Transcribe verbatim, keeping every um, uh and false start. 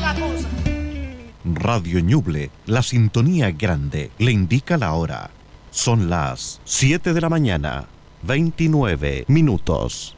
la cosa. Radio Ñuble, la sintonía grande, le indica la hora. Son las siete de la mañana, veintinueve minutos.